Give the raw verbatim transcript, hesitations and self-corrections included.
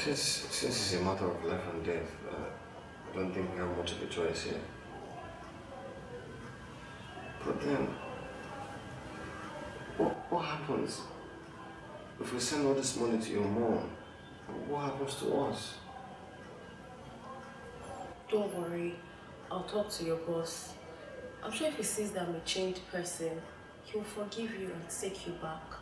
Since, since it's a matter of life and death, uh, I don't think we have much of a choice here. But then, what, what happens if we send all this money to your mom? What happens to us? Don't worry, I'll talk to your boss. I'm sure if he sees that I'm a changed person, he'll forgive you and take you back.